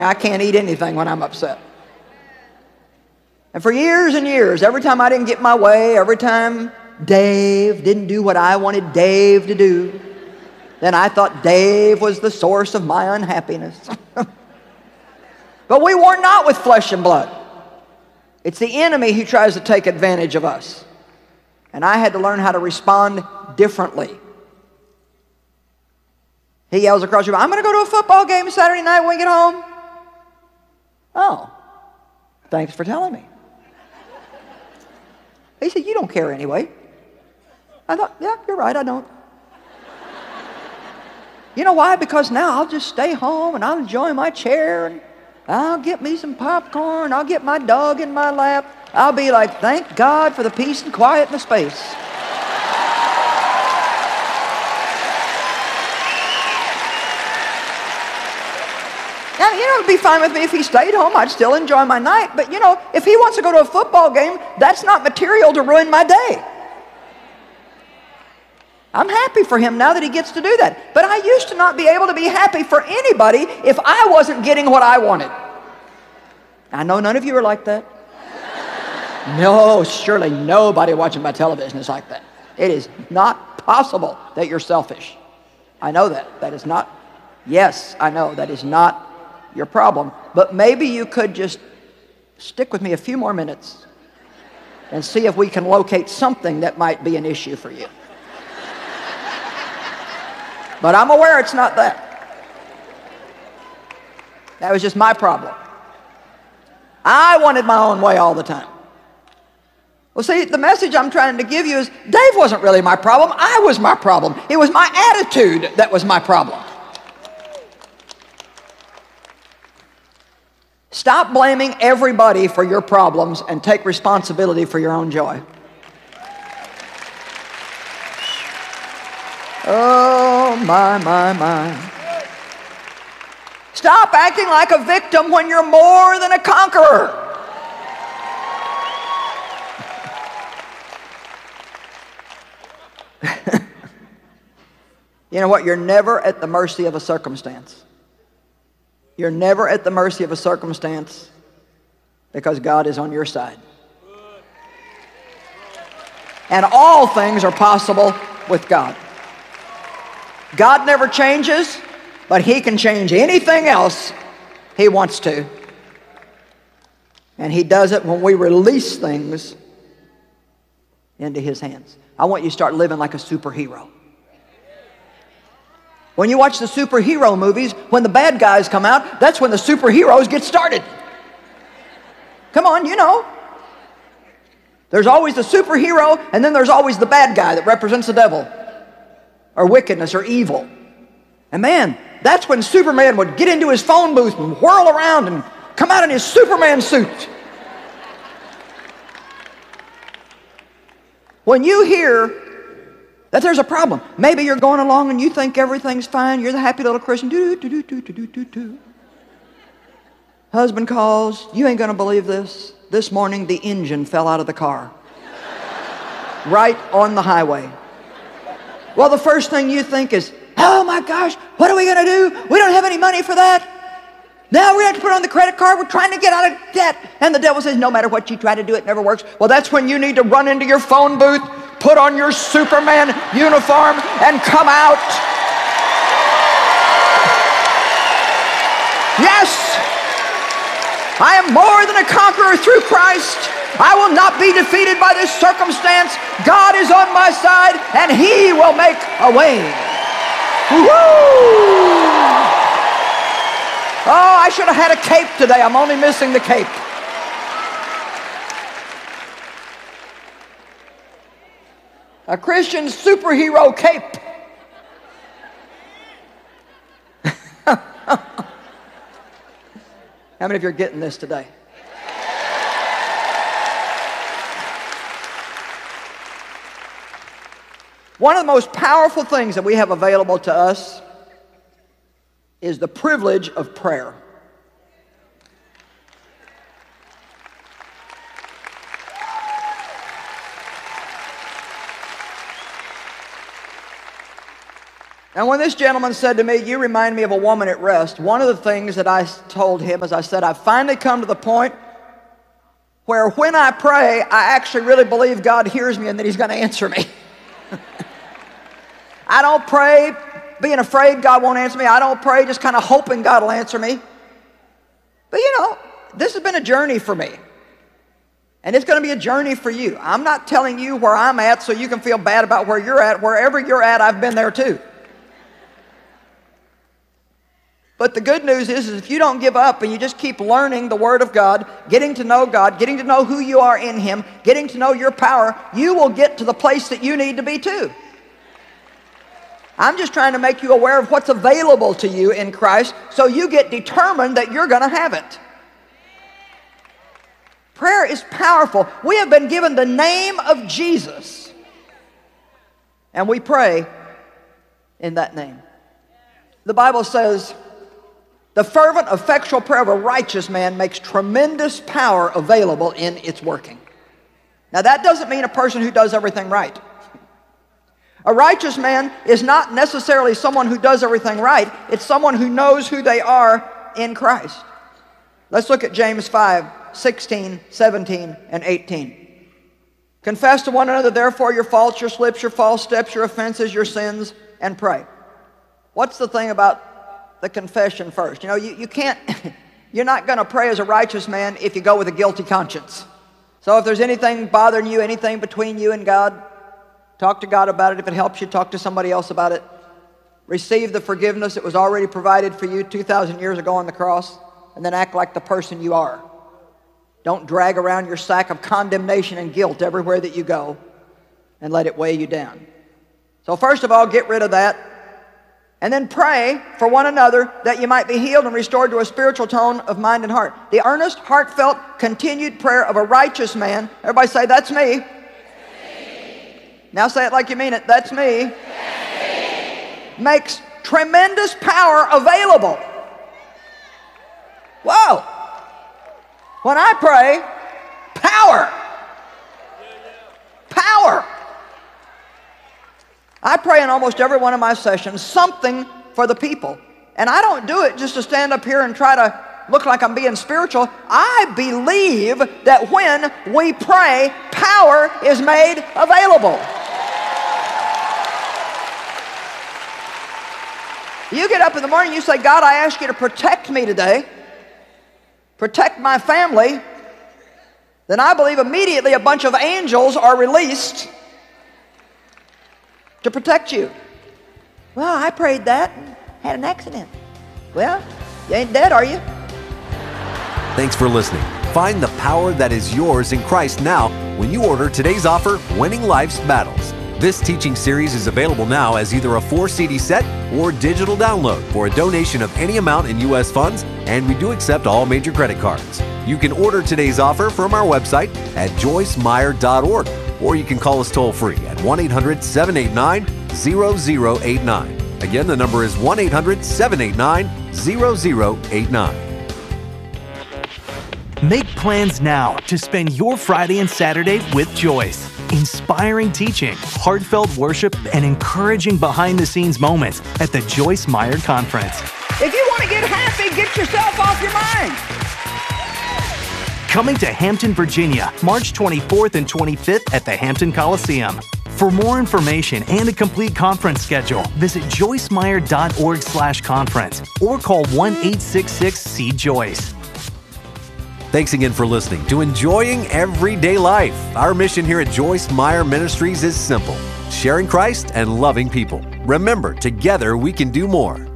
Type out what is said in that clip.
I can't eat anything when I'm upset. And for years and years, every time I didn't get my way, every time Dave didn't do what I wanted Dave to do, then I thought Dave was the source of my unhappiness. But we war not with flesh and blood. It's the enemy who tries to take advantage of us. And I had to learn how to respond differently. He yells across the room, I'm going to go to a football game Saturday night when we get home. Oh, thanks for telling me. He said, you don't care anyway. I thought, yeah, you're right, I don't. You know why? Because now I'll just stay home and I'll enjoy my chair and I'll get me some popcorn. I'll get my dog in my lap. I'll be like, thank God for the peace and quiet and the space. Now, you know, it'd be fine with me if he stayed home. I'd still enjoy my night. But, you know, if he wants to go to a football game, that's not material to ruin my day. I'm happy for him now that he gets to do that. But I used to not be able to be happy for anybody if I wasn't getting what I wanted. I know none of you are like that. No, surely nobody watching my television is like that. It is not possible that you're selfish. I know that. That is not, yes, I know that is not your problem. But maybe you could just stick with me a few more minutes and see if we can locate something that might be an issue for you. But I'm aware it's not that. That was just my problem. I wanted my own way all the time. Well, see, the message I'm trying to give you is Dave wasn't really my problem. I was my problem. It was my attitude that was my problem. Stop blaming everybody for your problems and take responsibility for your own joy. Oh, my. Stop acting like a victim when you're more than a conqueror. You know what? You're never at the mercy of a circumstance. You're never at the mercy of a circumstance because God is on your side. And all things are possible with God. God never changes, but He can change anything else He wants to. And He does it when we release things into His hands. I want you to start living like a superhero. When you watch the superhero movies, when the bad guys come out, that's when the superheroes get started. Come on, you know. There's always the superhero, and then there's always the bad guy that represents the devil, or wickedness, or evil. And man, that's when Superman would get into his phone booth and whirl around and come out in his Superman suit. When you hear that there's a problem, maybe you're going along and you think everything's fine, you're the happy little Christian, husband calls, you ain't gonna believe this. This morning the engine fell out of the car. Right on the highway. Well, the first thing you think is, oh my gosh, what are we gonna do? We don't have any money for that. Now we have to put it on the credit card. We're trying to get out of debt. And the devil says, no matter what you try to do, it never works. Well, that's when you need to run into your phone booth, put on your Superman uniform, and come out. Yes, I am more than a conqueror through Christ. I will not be defeated by this circumstance. God is on my side, and He will make a way. Woo! Oh, I should have had a cape today. I'm only missing the cape. A Christian superhero cape. How many of you are getting this today? One of the most powerful things that we have available to us is the privilege of prayer. And when this gentleman said to me, "You remind me of a woman at rest," one of the things that I told him is I said, "I've finally come to the point where when I pray, I actually really believe God hears me and that He's going to answer me." I don't pray being afraid God won't answer me. I don't pray just kind of hoping God will answer me. But you know, this has been a journey for me. And it's going to be a journey for you. I'm not telling you where I'm at so you can feel bad about where you're at. Wherever you're at, I've been there too. But the good news is if you don't give up and you just keep learning the Word of God, getting to know who you are in Him, getting to know your power, you will get to the place that you need to be too. I'm just trying to make you aware of what's available to you in Christ so you get determined that you're going to have it. Prayer is powerful. We have been given the name of Jesus, and we pray in that name. The Bible says, "The fervent, effectual prayer of a righteous man makes tremendous power available in its working." Now that doesn't mean a person who does everything right. A righteous man is not necessarily someone who does everything right. It's someone who knows who they are in Christ. Let's look at James 5:16, 17, and 18. "Confess to one another, therefore, your faults, your slips, your false steps, your offenses, your sins, and pray." What's the thing about the confession first? You know, you can't, you're not going to pray as a righteous man if you go with a guilty conscience. So if there's anything bothering you, anything between you and God, talk to God about it. If it helps you, talk to somebody else about it. Receive the forgiveness that was already provided for you 2,000 years ago on the cross, and then act like the person you are. Don't drag around your sack of condemnation and guilt everywhere that you go and let it weigh you down. So first of all, get rid of that. And then pray for one another that you might be healed and restored to a spiritual tone of mind and heart. The earnest, heartfelt, continued prayer of a righteous man. Everybody say, "That's me." That's me. Now say it like you mean it. That's me. That's me. Makes tremendous power available. Whoa. When I pray, power. Power. I pray in almost every one of my sessions something for the people. And I don't do it just to stand up here and try to look like I'm being spiritual. I believe that when we pray, power is made available. You get up in the morning, you say, "God, I ask you to protect me today. Protect my family." Then I believe immediately a bunch of angels are released to protect you. "Well, I prayed that and had an accident." Well, you ain't dead, are you? Thanks for listening. Find the power that is yours in Christ now when you order today's offer, Winning Life's Battles. This teaching series is available now as either a 4-CD set or digital download for a donation of any amount in U.S. funds, and we do accept all major credit cards. You can order today's offer from our website at joycemeyer.org, or you can call us toll-free at 1-800-789-0089. Again, the number is 1-800-789-0089. Make plans now to spend your Friday and Saturday with Joyce. Inspiring teaching, heartfelt worship, and encouraging behind-the-scenes moments at the Joyce Meyer Conference. If you want to get happy, get yourself off your mind. Coming to Hampton, Virginia, March 24th and 25th at the Hampton Coliseum. For more information and a complete conference schedule, visit joycemeyer.org/conference or call 1-866-SEE-JOYCE. Thanks again for listening to Enjoying Everyday Life. Our mission here at Joyce Meyer Ministries is simple: sharing Christ and loving people. Remember, together we can do more.